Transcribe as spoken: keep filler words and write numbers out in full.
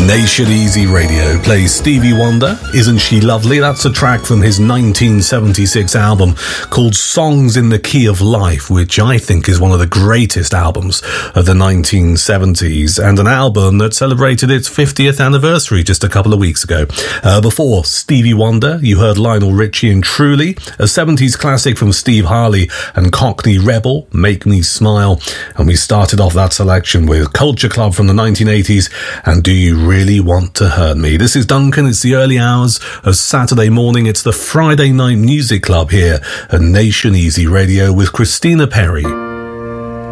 Nation Easy Radio plays Stevie Wonder, Isn't She Lovely? That's a track from his nineteen seventy-six album called Songs in the Key of Life, which I think is one of the greatest albums of the nineteen seventies, and an album that celebrated its fiftieth anniversary just a couple of weeks ago. Uh, before Stevie Wonder, you heard Lionel Richie and Truly, a seventies classic from Steve Harley and Cockney Rebel, Make Me Smile, and we started off that selection with Culture Club from the nineteen eighties and Do You Really Want to Hurt Me? This is Duncan. It's the early hours of Saturday morning. It's the Friday Night Music Club here at Nation Easy Radio with Christina Perry.